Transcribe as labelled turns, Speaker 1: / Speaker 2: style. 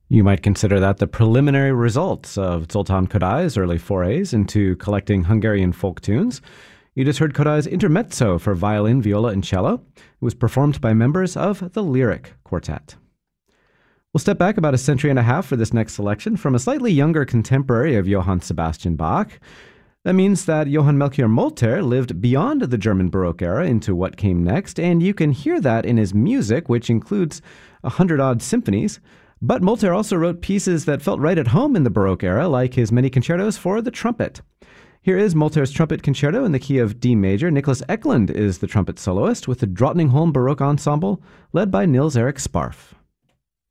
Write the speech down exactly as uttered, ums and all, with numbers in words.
Speaker 1: You might consider that the preliminary results of Zoltan Kodai's early forays into collecting Hungarian folk tunes. You just heard Kodai's Intermezzo for violin, viola, and cello. It was performed by members of the Lyric Quartet. We'll step back about a century and a half for this next selection from a slightly younger contemporary of Johann Sebastian Bach. That means that Johann Melchior Molter lived beyond the German Baroque era into what came next, and you can hear that in his music, which includes a hundred-odd symphonies. But Molter also wrote pieces that felt right at home in the Baroque era, like his many concertos for the trumpet. Here is Molter's Trumpet Concerto in the key of D major. Nicholas Eklund is the trumpet soloist with the Drottningholm Baroque Ensemble, led by Nils Erik Sparf.